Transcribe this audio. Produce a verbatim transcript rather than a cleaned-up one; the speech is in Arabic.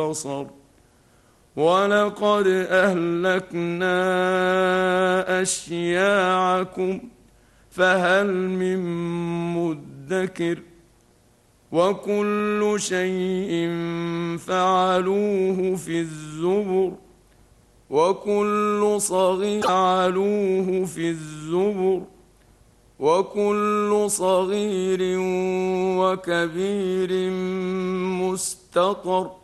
بصر ولقد أهلكنا أشياعكم فهل من مدكر وكل شيء فعلوه في الزبر وكل صغير فعلوه في الزبر وكل صغير وكبير مستطر